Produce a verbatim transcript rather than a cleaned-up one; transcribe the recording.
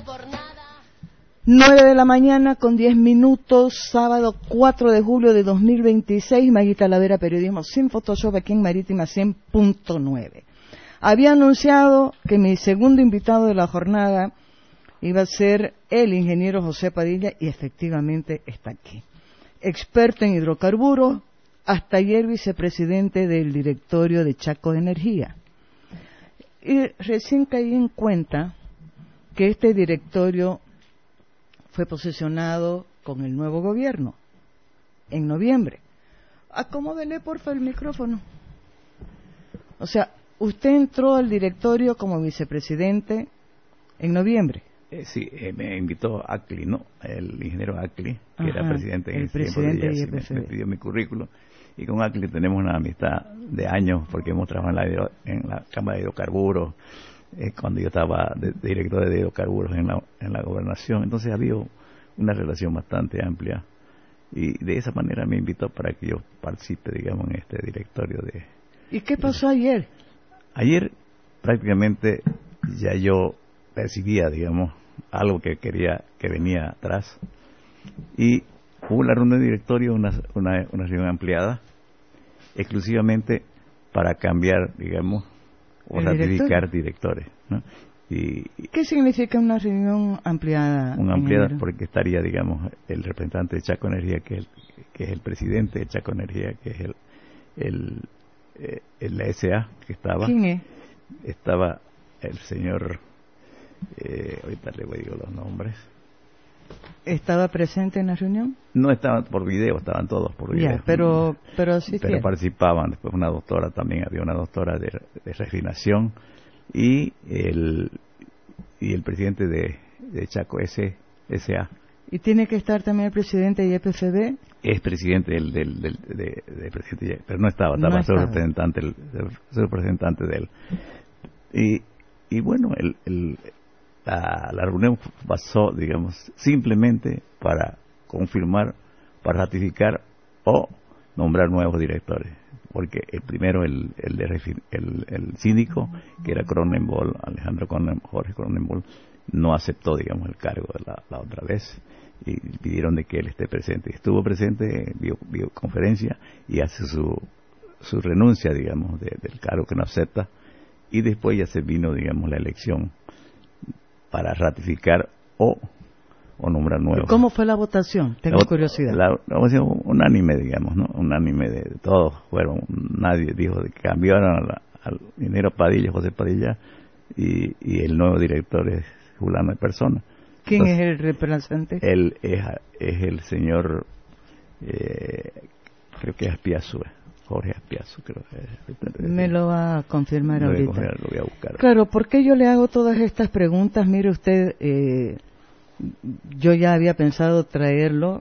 Nueve de la mañana con diez minutos, sábado cuatro de julio de dos mil veintiséis, Maguita Lavera, periodismo sin Photoshop, aquí en Marítima cien punto nueve. Había anunciado que mi segundo invitado de la jornada iba a ser el ingeniero José Padilla, y efectivamente está aquí. Experto en hidrocarburos, hasta ayer vicepresidente del directorio de Chaco de Energía. Y recién caí en cuenta que este directorio fue posesionado con el nuevo gobierno en noviembre. Acomódele porfa el micrófono. O sea, usted entró al directorio como vicepresidente en noviembre. Eh, sí, eh, me invitó Acli, ¿no? El ingeniero Acli, que Ajá, era presidente en el ese presidente tiempo, de ella, I P F B. sí, me, me pidió mi currículum, y con Acli tenemos una amistad de años, porque hemos trabajado en la, hidro, en la Cámara de Hidrocarburos, eh, cuando yo estaba de, de director de hidrocarburos en la, en la gobernación. Entonces había una relación bastante amplia, y de esa manera me invitó para que yo participe, digamos, en este directorio de... ¿Y qué pasó ayer? Ayer prácticamente ya yo percibía, digamos, algo que quería, que venía atrás, y hubo la reunión de directorio, una, una, una reunión ampliada, exclusivamente para cambiar, digamos, o ratificar directores, ¿no? Y, ¿Qué significa una reunión ampliada? Una ampliada ingeniero? Porque estaría, digamos, el representante de Chaco Energía, que es el, que es el presidente de Chaco Energía, que es el, el, eh, el la S A que estaba. ¿Quién es? Estaba el señor, eh, ahorita le voy a decir los nombres. ¿Estaba presente en la reunión? No estaban por video, estaban todos por video. Ya, pero, pero sí. Pero participaban, después una doctora también, había una doctora de, de refinación, y el y el presidente de, de Chaco S A. ¿Y tiene que estar también el presidente de I P F B? Es presidente del, del, del de, de presidente, pero no estaba, estaba no su representante, el, su representante de él. Y, y bueno, el, el, la, la reunión pasó, digamos, simplemente para confirmar, para ratificar o nombrar nuevos directores. Porque el primero, el el, de, el, el síndico, que era Cronenbol, Alejandro Cronen, Jorge Cronenbol, no aceptó, digamos, el cargo de la, la otra vez, y pidieron de que él esté presente. Estuvo presente, vio, vio conferencia, y hace su su renuncia, digamos, de, del cargo que no acepta, y después ya se vino, digamos, la elección para ratificar o o nombrar nuevos. ¿Cómo fue la votación? Tengo la, curiosidad. La, la votación unánime, digamos, ¿no? Unánime de, de todos fueron. Nadie dijo de que cambiaron a la, al ingeniero Padilla, José Padilla, y, y el nuevo director es Julano de Persona. ¿Quién Entonces, es el representante? Él es, es el señor, eh, creo que es Aspiazu, Jorge Aspiazu, creo que es. Me lo va a confirmar lo ahorita. Voy a confirmar, lo voy a buscar. Claro, ¿por qué yo le hago todas estas preguntas? Mire usted, eh, yo ya había pensado traerlo